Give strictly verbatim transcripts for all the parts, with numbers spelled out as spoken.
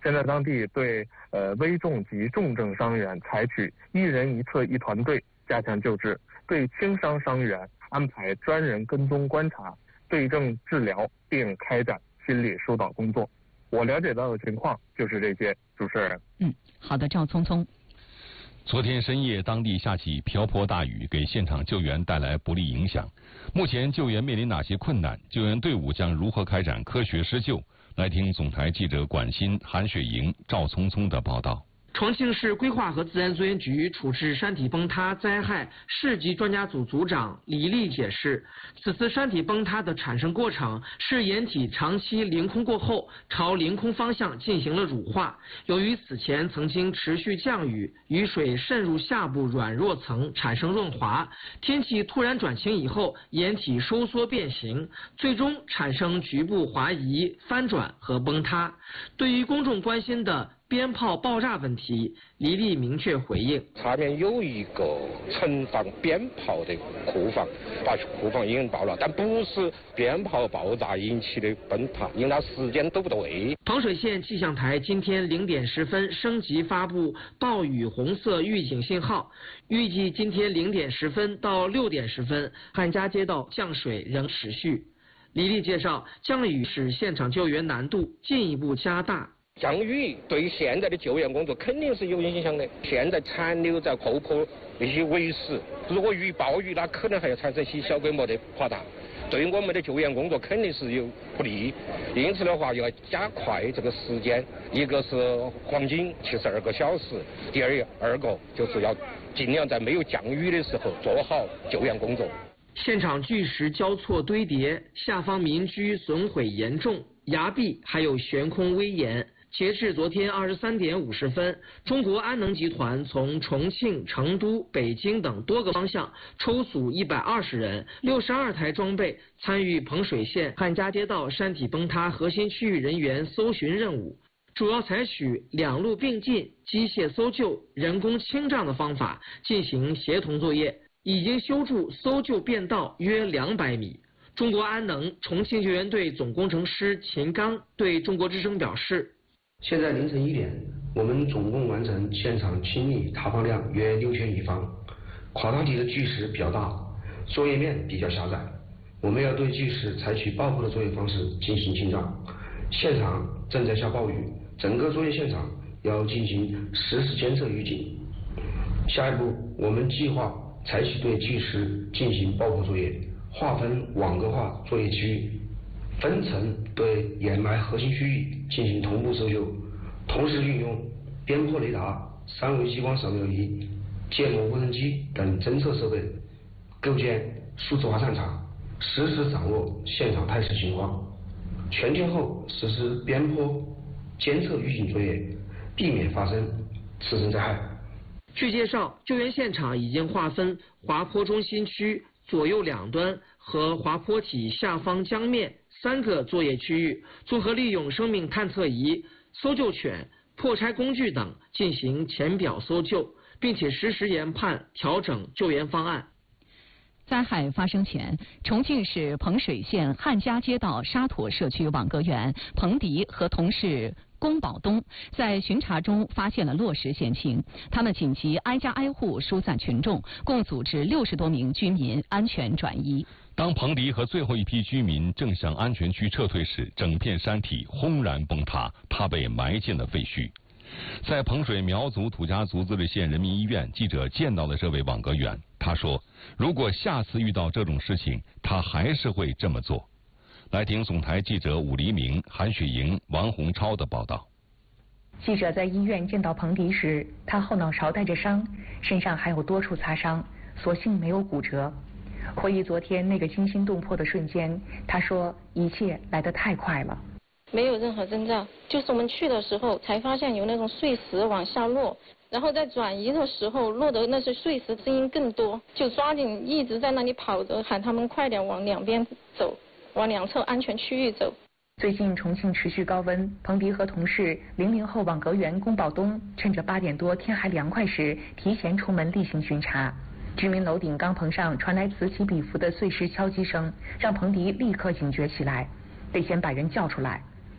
现在当地对呃危重及重症伤员采取一人一侧一团队加强救治，对轻伤伤员安排专人跟踪观察、对症治疗，并开展心理疏导工作。我了解到的情况就是这些，主持人。 嗯，好的，赵聪聪。 昨天深夜，当地下起瓢泼大雨，给现场救援带来不利影响。目前救援面临哪些困难？救援队伍将如何开展科学施救？来听总台记者管欣、韩雪莹、赵聪聪的报道。 重庆市规划和自然资源局处置山体崩塌灾害市级专家组组长李丽解释，此次山体崩塌的产生过程是岩体长期凌空过后，朝凌空方向进行了乳化。由于此前曾经持续降雨，雨水渗入下部软弱层，产生润滑。天气突然转晴以后，岩体收缩变形，最终产生局部滑移、翻转和崩塌。对于公众关心的鞭炮爆炸问题，李丽明确回应： 下面有一个存放鞭炮的库房，把库房已经爆了，但不是鞭炮爆炸引起的崩塌，因为它时间都不对。 彭水县气象台今天零点十分升级发布暴雨红色预警信号，预计今天零点十分到六点十分，汉家街道降水仍持续。李丽介绍，降雨使现场救援难度进一步加大。 降雨对现在的救援工作肯定是有影响的。现在残留在后坡那些围石，如果遇暴雨，那可能还要产生些小规模的垮塌，对我们的救援工作肯定是有不利。因此的话，要加快这个时间，一个是黄金七十二个小时，第二二个就是要尽量在没有降雨的时候做好救援工作。 现场巨石交错堆叠，下方民居损毁严重，崖壁还有悬空危岩。截至昨天二十三点五十分，中国安能集团从重庆、成都、北京等多个方向抽组一百二十人、六十二台装备，参与彭水县汉家街道山体崩塌核心区域人员搜寻任务，主要采取两路并进、机械搜救、人工清障的方法进行协同作业，已经修筑搜救便道约两百米。中国安能重庆救援队总工程师秦刚对中国之声表示， 现在凌晨一点，我们总共完成现场清理塌方量约六千立方，垮塌体的巨石比较大，作业面比较狭窄，我们要对巨石采取爆破的作业方式进行清障。现场正在下暴雨，整个作业现场要进行实时监测预警。下一步，我们计划采取对巨石进行爆破作业，划分网格化作业区域，分层对掩埋核心区域进行同步搜救，同时运用边坡雷达、三维激光扫描仪、建模无人机等侦测设备，构建数字化战场，实时掌握现场态势情况。全天候实施边坡监测预警作业，避免发生次生灾害。 据介绍，救援现场已经划分滑坡中心区左右两端和滑坡体下方江面三个作业区域，综合利用生命探测仪、搜救犬、破拆工具等进行浅表搜救，并且实时研判调整救援方案。 灾害发生前，重庆市彭水县汉家街道沙妥社区网格员彭迪和同事龚宝东在巡查中发现了落石险情，他们紧急挨家挨户疏散群众，共组织六十多名居民安全转移。 当彭迪和最后一批居民正向安全区撤退时，整片山体轰然崩塌，他被埋进了废墟。在彭水苗族土家族自治县人民医院，记者见到了这位网格员，他说如果下次遇到这种事情，他还是会这么做。来听总台记者武黎明、韩雪莹、王洪超的报道。 记者在医院见到彭迪时，他后脑勺带着伤，身上还有多处擦伤，所幸没有骨折。回忆昨天那个惊心动魄的瞬间，他说一切来得太快了， 没有任何征兆，就是我们去的时候才发现有那种碎石往下落，然后在转移的时候落的那些碎石声音更多，就抓紧一直在那里跑着，喊他们快点往两边走，往两侧安全区域走。 最近重庆持续高温，彭迪和同事零零后网格员龚宝东趁着八点多天还凉快时，提前出门例行巡查。居民楼顶钢棚上传来此起彼伏的碎石敲击声，让彭迪立刻警觉起来，得先把人叫出来。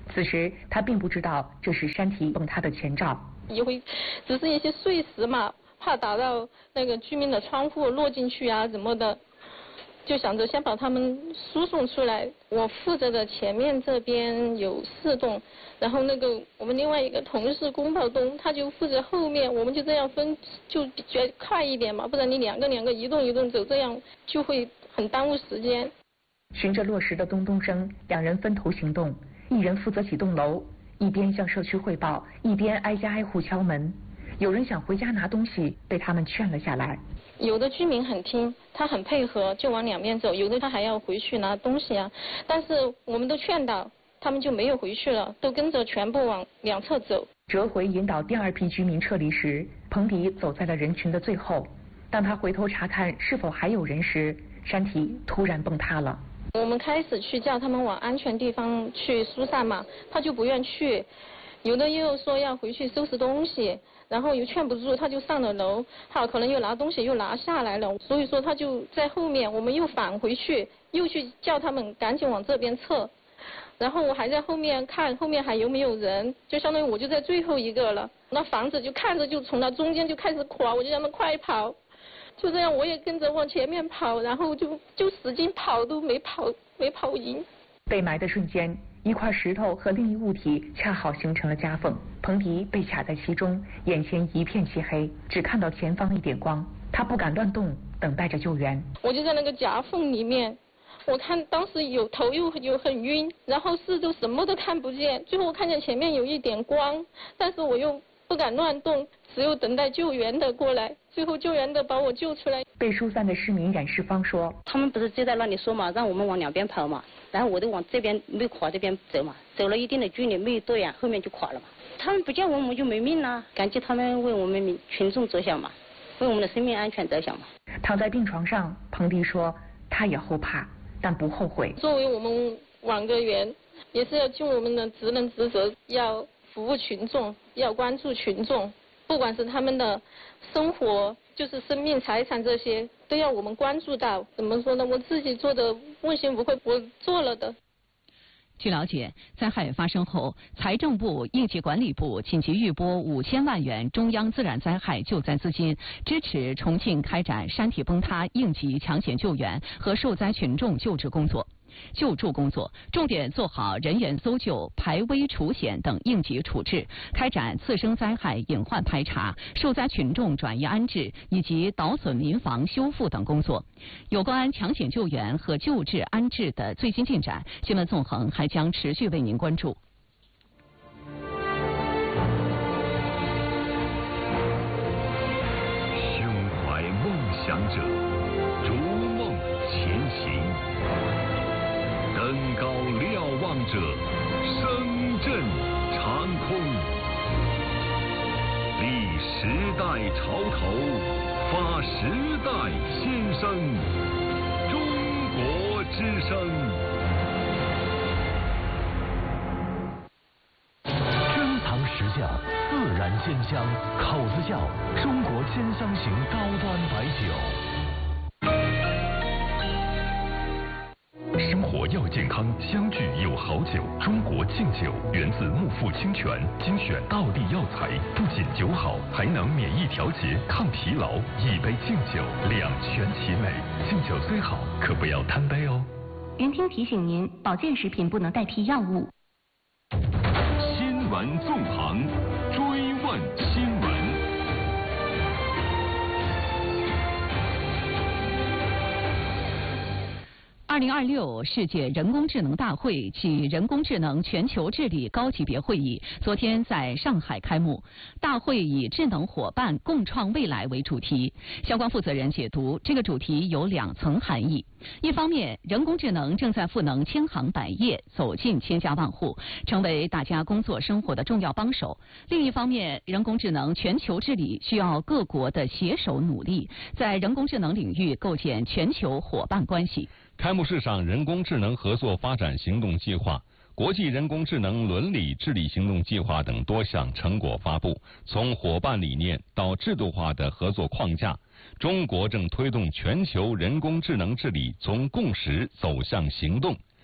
此时他并不知道这是山体崩塌的前兆。 也会只是一些碎石嘛，怕打到那个居民的窗户落进去啊怎么的，就想着先把他们输送出来。我负责的前面这边有四栋，然后那个我们另外一个同事宫保东他就负责后面，我们就这样分，就比较快一点嘛，不然你两个两个移动移动走，这样就会很耽误时间。 循着落石的咚咚声，两人分头行动，一人负责几栋楼，一边向社区汇报，一边挨家挨户敲门。有人想回家拿东西，被他们劝了下来。 有的居民很听，他很配合，就往两边走；有的他还要回去拿东西啊。但是我们都劝导，他们就没有回去了，都跟着全部往两侧走。 折回引导第二批居民撤离时，彭迪走在了人群的最后。当他回头查看是否还有人时，山体突然崩塌了。 我们开始去叫他们往安全地方去疏散嘛，他就不愿去，有的又说要回去收拾东西。然后又劝不住，他就上了楼，好，可能又拿东西又拿下来了，所以说他就在后面，我们又返回去，又去叫他们赶紧往这边撤。然后我还在后面看后面还有没有人，就相当于我就在最后一个了。那房子就看着就从那中间就开始垮，我就让他们快跑，就这样我也跟着往前面跑，然后就就使劲跑都没跑没跑赢。 被埋的瞬间，一块石头和另一物体恰好形成了夹缝，彭迪被卡在其中，眼前一片漆黑，只看到前方一点光，他不敢乱动，等待着救援。 我就在那个夹缝里面，我看当时有头又有很晕，然后四周什么都看不见，最后我看见前面有一点光，但是我又不敢乱动，只有等待救援的过来，最后救援的把我救出来。 被疏散的市民冉世芳说， 他们不是就在那里说嘛，让我们往两边跑嘛，然后我就往这边没垮这边走嘛，走了一定的距离没多远，后面就垮了嘛。他们不叫我们就没命了，感激他们为我们群众着想嘛，为我们的生命安全着想嘛。 躺在病床上，彭迪说他也后怕，但不后悔。 作为我们网格员，也是要尽我们的职能职责，要服务群众，要关注群众，不管是他们的生活，就是生命财产这些，都要我们关注到。怎么说呢？我自己做的问心无愧，我做了的。 据了解，灾害发生后，财政部、应急管理部紧急预拨五千万元中央自然灾害救灾资金，支持重庆开展山体崩塌应急抢险救援和受灾群众救治工作。救助工作重点做好人员搜救、排危除险等应急处置，开展次生灾害隐患排查、受灾群众转移安置以及倒损民房修复等工作。有关抢险救援和救治安置的最新进展，新闻纵横还将持续为您关注。 胸怀梦想者，逐梦前行。登高瞭望者，声震长空。立时代潮头，发时代新声。中国之声。珍藏实窖，自然鲜香，口子窖，中国鲜香型高端白酒。生活要健康，相聚有好酒。中国敬酒源自木富清泉，精选道地药材，不仅酒好，还能免疫调节、抗疲劳。一杯敬酒，两全其美。敬酒虽好，可不要贪杯哦。 云听提醒您，保健食品不能代替药物。 新闻纵横，追问新闻。 二零二六世界人工智能大会暨人工智能全球治理高级别会议昨天在上海开幕。大会以智能伙伴共创未来为主题，相关负责人解读，这个主题有两层含义。一方面，人工智能正在赋能千行百业，走进千家万户，成为大家工作生活的重要帮手。另一方面，人工智能全球治理需要各国的携手努力，在人工智能领域构建全球伙伴关系。 开幕式上，人工智能合作发展行动计划、国际人工智能伦理治理行动计划等多项成果发布。从伙伴理念到制度化的合作框架，中国正推动全球人工智能治理从共识走向行动。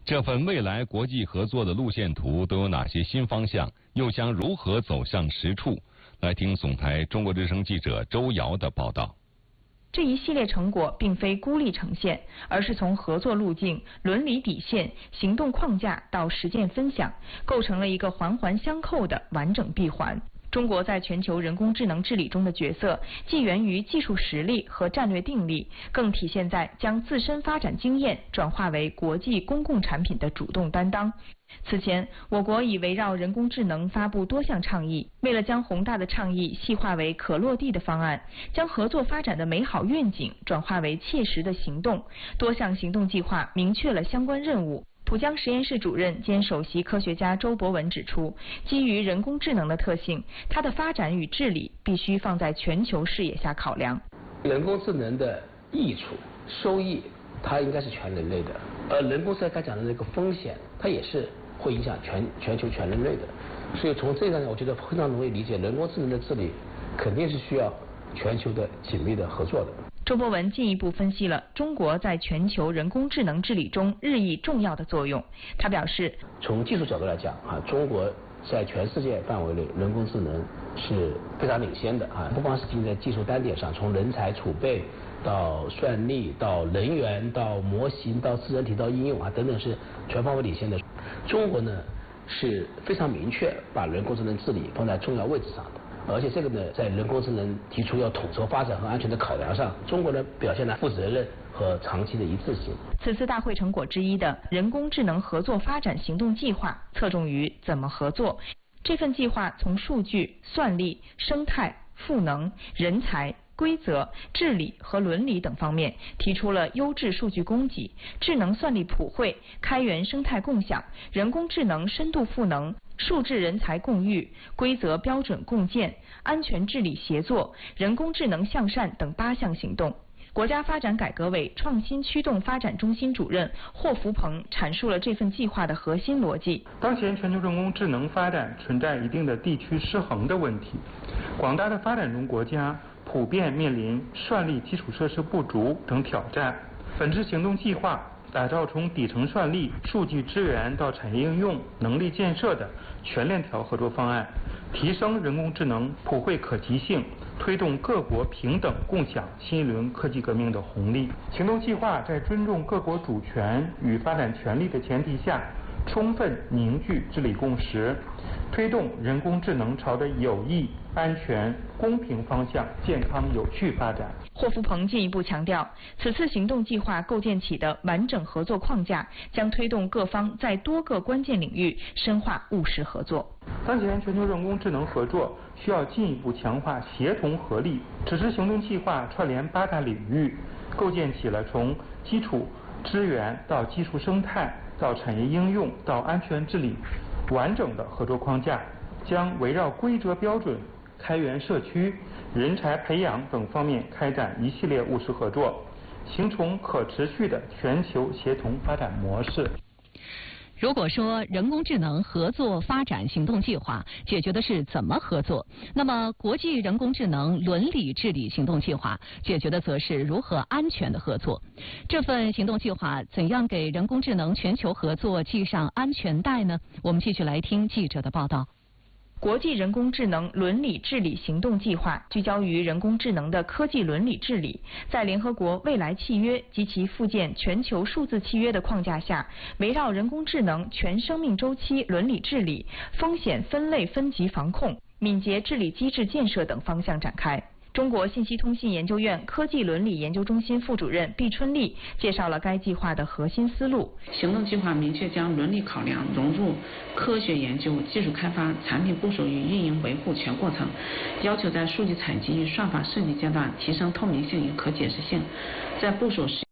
这份未来国际合作的路线图都有哪些新方向，又将如何走向实处？来听总台中国之声记者周瑶的报道。 这一系列成果并非孤立呈现，而是从合作路径、伦理底线、行动框架到实践分享，构成了一个环环相扣的完整闭环。中国在全球人工智能治理中的角色，既源于技术实力和战略定力，更体现在将自身发展经验转化为国际公共产品的主动担当。此前，我国已围绕人工智能发布多项倡议，为了将宏大的倡议细化为可落地的方案，将合作发展的美好愿景转化为切实的行动，多项行动计划明确了相关任务。浦江实验室主任兼首席科学家周博文指出，基于人工智能的特性，它的发展与治理必须放在全球视野下考量。 人工智能的益处、收益，它应该是全人类的；而人工智能刚讲的那个风险，它也是会影响全全球全人类的。所以从这个呢，我觉得非常容易理解，人工智能的治理肯定是需要全球的紧密的合作的。 周博文进一步分析了中国在全球人工智能治理中日益重要的作用。他表示， 从技术角度来讲啊，中国在全世界范围内人工智能是非常领先的啊，不光是进在技术单点上，从人才储备到算力到人员到模型到智能体到应用啊等等是全方位领先的。中国呢是非常明确把人工智能治理放在重要位置上的。而且这个呢，在人工智能提出要统筹发展和安全的考量上，中国呢表现了负责任和长期的一致性。 此次大会成果之一的人工智能合作发展行动计划，侧重于怎么合作。这份计划从数据、算力、生态、赋能、人才、规则、治理和伦理等方面，提出了优质数据供给、智能算力普惠、开源生态共享、人工智能深度赋能、数字人才共育、规则标准共建、安全治理协作、人工智能向善等八项行动。国家发展改革委创新驱动发展中心主任霍福鹏阐述了这份计划的核心逻辑。 当前全球人工智能发展存在一定的地区失衡的问题，广大的发展中国家普遍面临算力基础设施不足等挑战。本次行动计划打造从底层算力、数据资源到产业应用、能力建设的全链条合作方案，提升人工智能普惠可及性，推动各国平等共享新一轮科技革命的红利。行动计划在尊重各国主权与发展权利的前提下，充分凝聚治理共识，推动人工智能朝着有益、安全、公平方向健康有序发展。 霍福鹏进一步强调，此次行动计划构建起的完整合作框架，将推动各方在多个关键领域深化务实合作。 当前全球人工智能合作需要进一步强化协同合力。此次行动计划串联八大领域，构建起了从基础资源到技术生态到产业应用到安全治理完整的合作框架，将围绕规则标准、开源社区、人才培养等方面开展一系列务实合作，形成可持续的全球协同发展模式。 如果说人工智能合作发展行动计划解决的是怎么合作，那么国际人工智能伦理治理行动计划解决的则是如何安全的合作。这份行动计划怎样给人工智能全球合作系上安全带呢？我们继续来听记者的报道。 国际人工智能伦理治理行动计划聚焦于人工智能的科技伦理治理，在联合国未来契约及其附件全球数字契约的框架下，围绕人工智能全生命周期伦理治理、风险分类分级防控、敏捷治理机制建设等方向展开。中国信息通信研究院科技伦理研究中心副主任毕春丽介绍了该计划的核心思路。 行动计划明确将伦理考量融入科学研究、技术开发、产品部署与运营维护全过程，要求在数据采集与算法设计阶段提升透明性与可解释性，在部署时。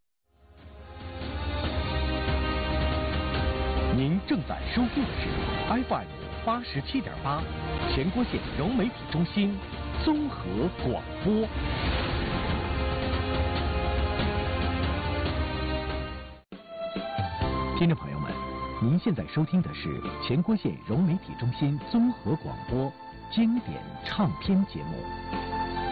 您正在收听的是 F M 八十七点八，全国县融媒体中心综合广播。听众朋友们，您现在收听的是全国县融媒体中心综合广播经典唱片节目。